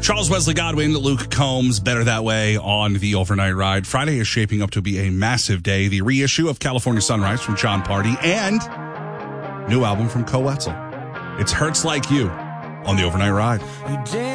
Charles Wesley Godwin, Luke Combs, Better That Way on the Overnight Ride. Friday is shaping up to be a massive day. The reissue of California Sunrise from John Party and new album from Co Wetzel. It's Hurts Like You on the Overnight Ride.